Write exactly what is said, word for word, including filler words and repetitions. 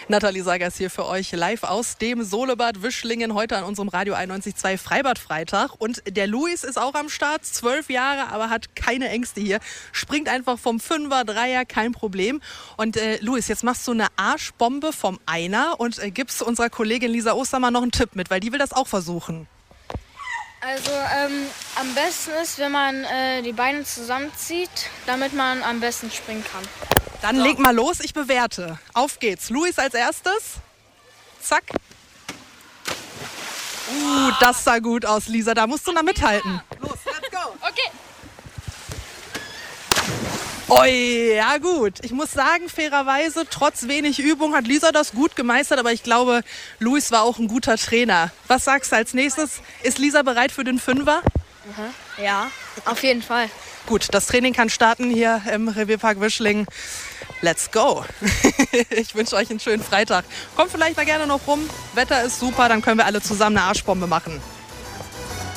Nathalie Sagers hier für euch live aus dem Solebad Wischlingen, heute an unserem Radio einundneunzig Komma zwei Freibad-Freitag. Und der Luis ist auch am Start, zwölf Jahre, aber hat keine Ängste hier. Springt einfach vom Fünfer, Dreier, kein Problem. Und äh, Luis, jetzt machst du eine Arschbombe vom Einer und äh, gibst unserer Kollegin Lisa Ostermann noch einen Tipp mit, weil die will das auch versuchen. Also ähm, am besten ist, wenn man äh, die Beine zusammenzieht, damit man am besten springen kann. Dann so. Leg mal los, ich bewerte. Auf geht's. Luis als erstes. Zack. Uh, das sah gut aus, Lisa. Da musst du noch mithalten. Los, let's go. Okay. Oi, ja gut. Ich muss sagen, fairerweise, trotz wenig Übung hat Lisa das gut gemeistert, aber ich glaube, Luis war auch ein guter Trainer. Was sagst du als nächstes? Ist Lisa bereit für den Fünfer? Mhm. Ja, auf jeden Fall. Gut, das Training kann starten hier im Revierpark Wischlingen. Let's go. Ich wünsche euch einen schönen Freitag. Kommt vielleicht da gerne noch rum. Wetter ist super, dann können wir alle zusammen eine Arschbombe machen.